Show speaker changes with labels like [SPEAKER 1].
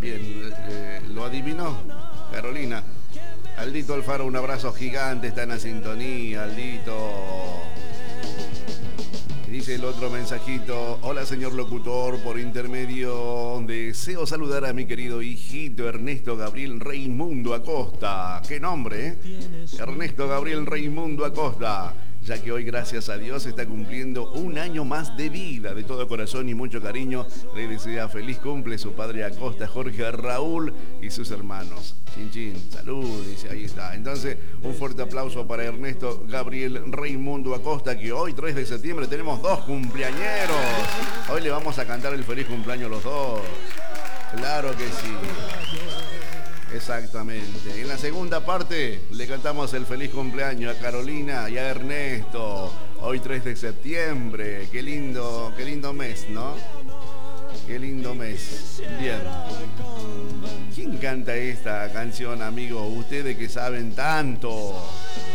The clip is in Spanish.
[SPEAKER 1] Bien, ¿lo adivinó? Carolina. Aldito Alfaro, un abrazo gigante, está en la sintonía, Aldito. Dice el otro mensajito: hola señor locutor, por intermedio deseo saludar a mi querido hijito Ernesto Gabriel Raimundo Acosta. ¿Qué nombre, eh? Ernesto Gabriel Raimundo Acosta, ya que hoy, gracias a Dios, está cumpliendo un año más de vida. De todo corazón y mucho cariño le desea feliz cumple su padre Acosta, Jorge Raúl y sus hermanos. Chin chin, salud, dice, ahí está. Entonces, un fuerte aplauso para Ernesto Gabriel Raimundo Acosta, que hoy, 3 de septiembre, tenemos 2 cumpleañeros. Hoy le vamos a cantar el feliz cumpleaños a los dos. Claro que sí. Exactamente. En la segunda parte le cantamos el feliz cumpleaños a Carolina y a Ernesto. Hoy 3 de septiembre. Qué lindo mes, ¿no? Qué lindo mes. Bien. ¿Quién canta esta canción, amigos? Ustedes que saben tanto.